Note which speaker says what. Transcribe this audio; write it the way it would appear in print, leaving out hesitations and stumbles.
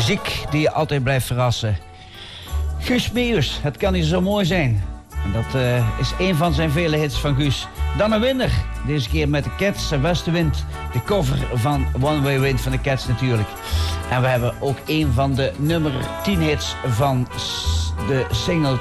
Speaker 1: muziek die je altijd blijft verrassen. Guus Meeuwis, het kan niet zo mooi zijn. En dat is een van zijn vele hits van Guus. Dan een winnaar, deze keer met de Cats en Westenwind. De cover van One Way Wind van de Cats natuurlijk. En we hebben ook een van de nummer 10 hits van de single